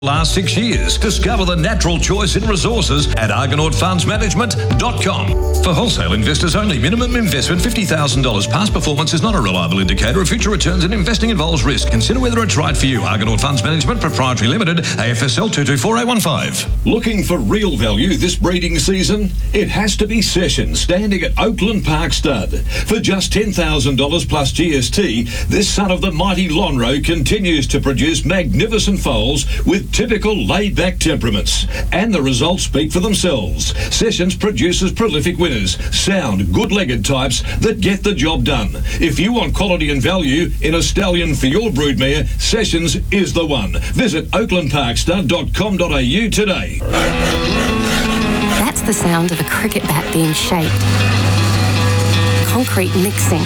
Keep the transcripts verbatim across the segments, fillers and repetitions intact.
Last six years. Discover the natural choice in resources at argonaut funds management dot com. For wholesale investors only, minimum investment fifty thousand dollars. Past performance is not a reliable indicator of future returns, and investing involves risk. Consider whether it's right for you. Argonaut Funds Management Proprietary Limited, A F S L two two four eight one five. Looking for real value this breeding season? It has to be Sessions, standing at Oakland Park Stud. For just ten thousand dollars plus G S T, this son of the mighty Lonhro continues to produce magnificent foals with typical laid-back temperaments, and the results speak for themselves. Sessions produces prolific winners, sound, good-legged types that get the job done. If you want quality and value in a stallion for your broodmare, Sessions is the one. Visit oakland park stud dot com dot a u today. That's the sound of a cricket bat being shaped, concrete mixing,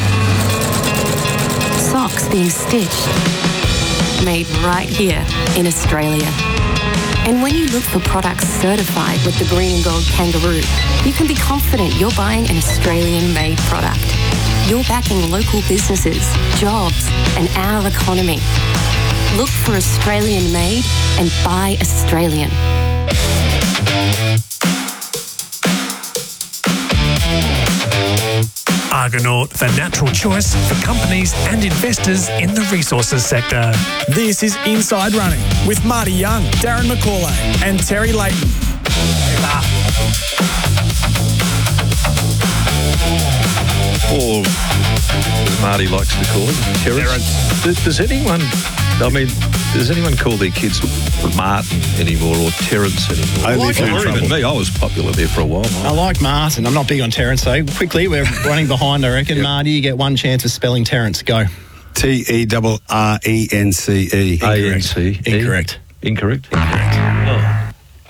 socks being stitched. Made right here in Australia. And when you look for products certified with the green and gold kangaroo, you can be confident you're buying an Australian-made product. You're backing local businesses, jobs, and our economy. Look for Australian-made and buy Australian. Argonaut, the natural choice for companies and investors in the resources sector. This is Inside Running with Marty Young, Darren McCauley and Terry Layton. Or, as Marty likes to call it, Terrence. Does, does anyone, I mean, does anyone call their kids Martin anymore or Terrence anymore? Only like for trouble. Even me, I was popular there for a while. I like Martin. I'm not big on Terrence, so quickly, we're running behind, I reckon. Yep. Marty, you get one chance of spelling Terrence. Go. T E R R E N C E. A N C E. Incorrect. Incorrect? Incorrect. Oh.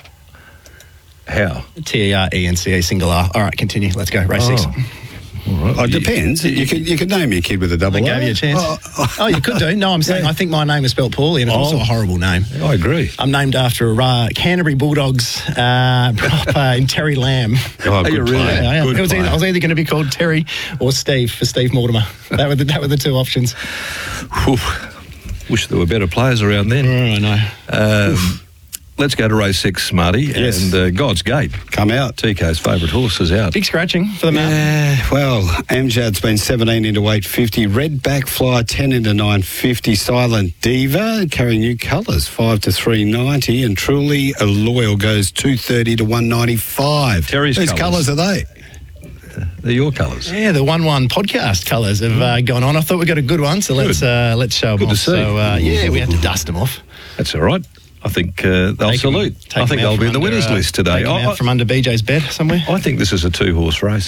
How? T E R E N C E, single R. All right, continue. Let's go. Race Oh. six. Right. Oh, it depends. You could you could name your kid with a double I R. gave you a chance. Oh, oh. oh, you could do. No, I'm saying Yeah. I think my name is spelt poorly, and it's Oh. also a horrible name. I agree. I'm named after a uh, Canterbury Bulldogs uh, proper in Terry Lamb. Oh, Are you good really? player. I, am. Good It was either, player. I was either going to be called Terry or Steve for Steve Mortimer. That were the, that were the two options. Whew. Wish there were better players around then. Oh, I know. Um, let's go to race six, Marty. Yes. And uh, God's Gate. Come out. T K's favourite horse is out. Big scratching for the man. Yeah, well, Amjad's been seventeen into eight fifty. Redback Fly ten into nine fifty. Silent Diva carrying new colours five to three ninety. And Truly a Loyal goes two thirty to one ninety-five. Terry's Whose colours. colours are they? They're your colours. Yeah, the one one podcast colours have uh, gone on. I thought we got a good one, so let's uh, let's show them Good to off. see. So uh, yeah, we had to dust them off. That's all right. I think uh, they'll Take 'em- salute. take I 'em think out they'll from be in the under, winners uh, list today. take 'em I, out from under B J's bed somewhere. I think this is a two-horse race.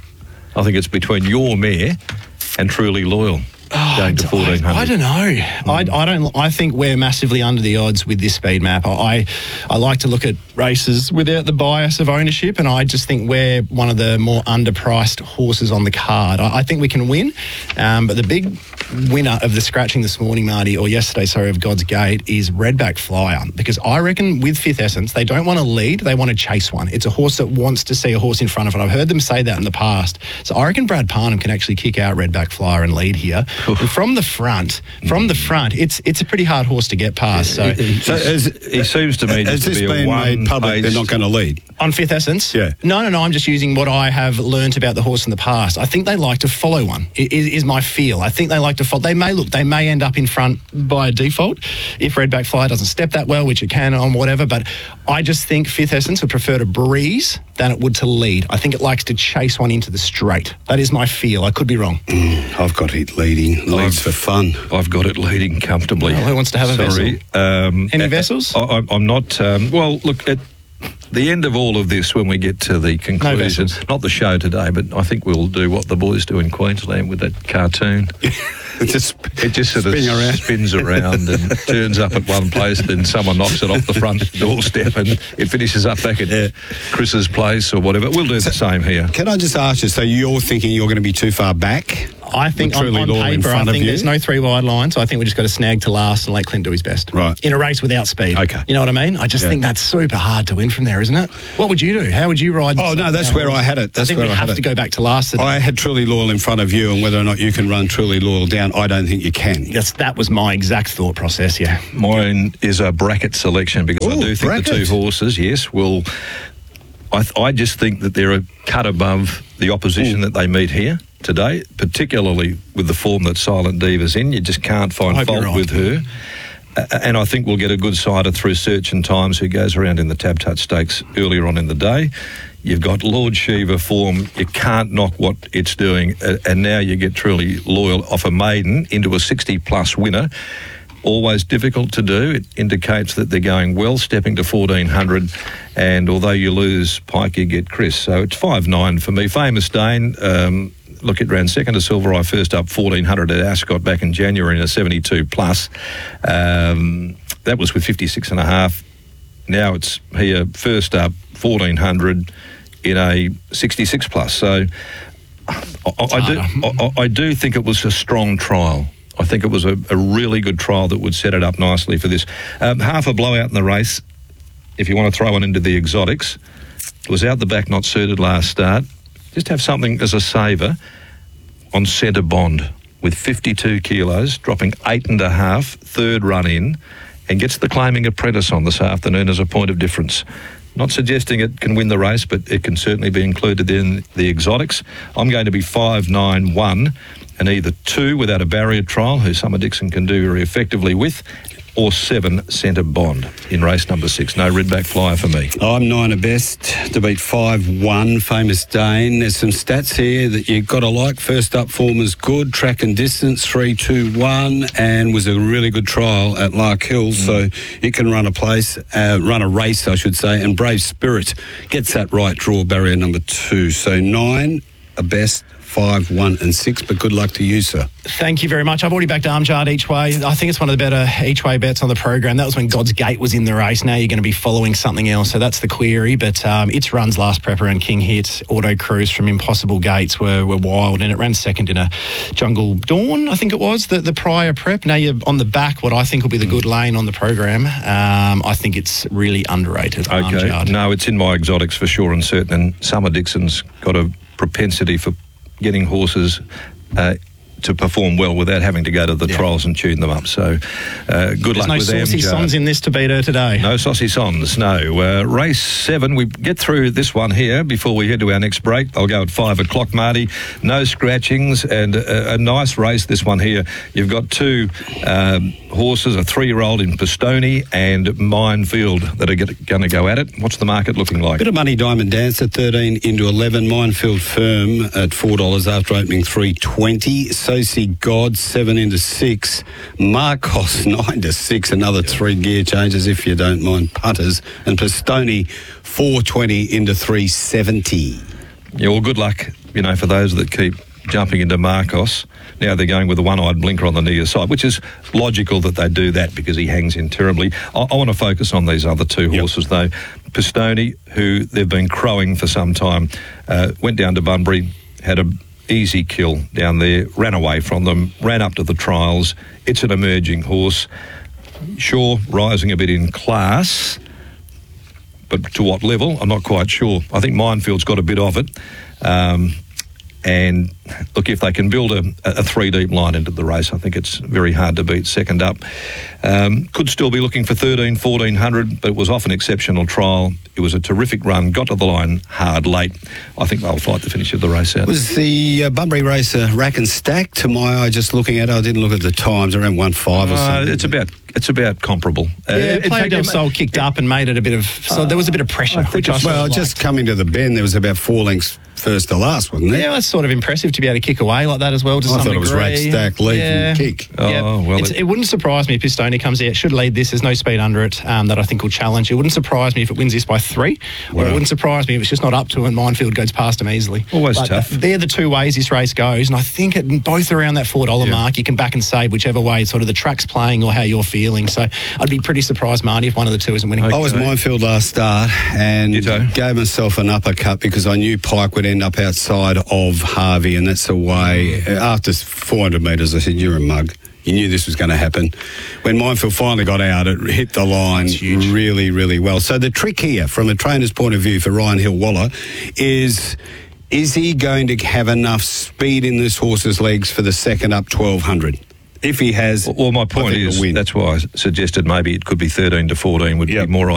I think it's between your mare and Truly Loyal. Going to fourteen hundred. I, I don't know. I, I don't. I think we're massively under the odds with this speed map. I, I like to look at races without the bias of ownership, and I just think we're one of the more underpriced horses on the card. I, I think we can win, um, but the big winner of the scratching this morning, Marty, or yesterday, sorry, of God's Gate is Redback Flyer, because I reckon with Fifth Essence, they don't want to lead, they want to chase one. It's a horse that wants to see a horse in front of it. I've heard them say that in the past. So I reckon Brad Parnham can actually kick out Redback Flyer and lead here. And from the front, from the front, it's it's a pretty hard horse to get past. So, So has, He seems to me has just to this be a been made public? They're one-paced- not going to lead. on Fifth Essence? Yeah. No, no, no. I'm just using what I have learnt about the horse in the past. I think they like to follow one, i- is, is my feel. I think they like to follow. They may look, they may end up in front by default if Redback Flyer doesn't step that well, which it can on whatever. But I just think Fifth Essence would prefer to breeze than it would to lead. I think it likes to chase one into the straight. That is my feel. I could be wrong. I've got it leading. Leads for fun. I've got it leading comfortably. Well, who wants to have a Sorry. Um, Any uh, vessels? I, I'm- I'm not. Um, well, look, at the end of all of this, when we get to the conclusion, vessels. not the show today, but I think we'll do what the boys do in Queensland with that cartoon. It just It just sort of Spin around. spins around and turns up at one place, then someone knocks it off the front doorstep and it finishes up back at Yeah. Chris's place or whatever. We'll do the same here. Can I just ask you, so you're thinking you're going to be too far back? I think With on, Truly on Loyal in paper, I front of think you? there's no three wide line, so I think we just got to snag to last and let Clint do his best. Right. In a race without speed. Okay. You know what I mean? I just Yeah. think that's super hard to win from there, isn't it? What would you do? How would you ride? Oh, no, that's where I had it. That's I think where we I had have it. to go back to last. Today. I had Truly Loyal in front of you, and whether or not you can run Truly Loyal down, I don't think you can. That's, that was my exact thought process, yeah. Mine is a bracket selection because I Ooh, do think bracket. the two horses, yes, will. I, th- I just think that they're a cut above the opposition that they meet here today, particularly with the form that Silent Diva's in. You just can't find I hope fault you're right. with her. Uh, and I think we'll get a good sider through Search and Times, who goes around in the Tab Touch Stakes earlier on in the day. You've got Lord Shiva form. You can't knock what it's doing. Uh, and now you get Truly Loyal off a maiden into a sixty-plus winner. Always difficult to do. It indicates that they're going well, stepping to fourteen hundred. And although you lose Pike, you get Chris. So it's five nine for me. Famous Dane, um, look, it ran second to Silver Eye, first up fourteen hundred at Ascot back in January in a seventy-two plus. Um, that was with fifty-six and a half. Now it's here, first up fourteen hundred in a sixty-six plus. So I, I, do, I, I do think it was a strong trial. I think it was a, a really good trial that would set it up nicely for this. Um, half a blowout in the race, if you want to throw one into the exotics. It was out the back, not suited last start. Just have something as a saver on Centre Bond with fifty-two kilos, dropping eight and a half, third run in, and gets the Claiming Apprentice on this afternoon as a point of difference. Not suggesting it can win the race, but it can certainly be included in the exotics. I'm going to be five nine one and either two without a barrier trial, who Summer Dixon can do very effectively with, or seven Centre Bond in race number six. No Redback Flyer for me. I'm nine at best to beat five one, Famous Dane. There's some stats here that you've got to like. First up form is good. Track and distance, three two one, and was a really good trial at Lark Hill. Mm. So it can run a place, uh, run a race, I should say. And Brave Spirit gets that right draw, barrier number two. So nine at best, five, one and six, but good luck to you, sir. Thank you very much. I've already backed Armjard each way. I think it's one of the better each way bets on the program. That was when God's Gate was in the race. Now you're going to be following something else, so that's the query. But um, its runs last prep around King Hit, Auto Cruise from Impossible Gates were, were wild, and it ran second in a Jungle Dawn, I think it was, the, the prior prep. Now you're on the back, what I think will be the good lane on the program. Um, I think it's really underrated. Okay. Armjard. No, it's in my exotics for sure and certain, and Summer Dixon's got a propensity for getting horses uh, to perform well without having to go to the Yeah. trials and tune them up. So uh, good There's luck no with them. saucy sons in this to beat her today. No saucy sons, no. Uh, race seven, we get through this one here before we head to our next break. I'll go at five o'clock, Marty. No scratchings and a, a nice race, this one here. You've got two um, horses, a three-year-old in Pistoni and Minefield that are going to go at it. What's the market looking like? Bit of money, Diamond Dance at thirteen into eleven. Minefield Firm at four dollars after opening three twenty. Soci God seven into six. Marcos nine to six. Another three gear changes if you don't mind putters. And Pistoni four twenty into three seventy. Yeah, well, good luck, you know, for those that keep jumping into Marcos. Now they're going with a one-eyed blinker on the near side, which is logical that they do that because he hangs in terribly. I, I want to focus on these other two Yep. horses, though. Pistoni, who they've been crowing for some time, uh, went down to Bunbury, had a easy kill down there, ran away from them, ran up to the trials. It's an emerging horse. Sure, rising a bit in class, but to what level, I'm not quite sure. I think Minefield's got a bit of it. Um, and look, if they can build a, a three-deep line into the race, I think it's very hard to beat second up. Um, could still be looking for thirteen, fourteen hundred, but it was off an exceptional trial. It was a terrific run, got to the line hard late. I think they'll fight the finish of the race out. Was the uh, Bunbury race a rack and stack? To my eye, just looking at it, I didn't look at the times, around one five or Uh, something. it's about it's about comparable. Uh, Yeah, in Playa fact, del it- Sol kicked up and made it a bit of... So there was a bit of pressure, which I sort Well, of just liked. coming to the bend, there was about four lengths first to last, wasn't there? Yeah, that's sort of impressive to be able to kick away like that as well to I some thought it was degree. rack, stack, lead yeah. and kick. Oh, Yeah. well, It's, it- it wouldn't surprise me if Pistoni comes out. Should lead this. There's no speed under it um, that I think will challenge. It wouldn't surprise me if it wins this by three, or Wow. it wouldn't surprise me if it's just not up to it and Minefield goes past him easily. Always But tough. They're the two ways this race goes, and I think it, both around that four dollar Yeah. mark, you can back and save whichever way sort of the track's playing or how you're feeling. So I'd be pretty surprised, Marty, if one of the two isn't winning. I was Okay. Minefield last start and Ditto. gave myself an uppercut because I knew Pike would might end up outside of Harvey, and that's the way. After four hundred metres, I said, you're a mug. You knew this was going to happen. When Minefield finally got out, it hit the line really, really well. So the trick here, from a trainer's point of view for Ryan Hill-Waller, is... Is he going to have enough speed in this horse's legs for the second up twelve hundred? If he has, well, my point is, that's why I suggested maybe it could be thirteen to fourteen would yep. be more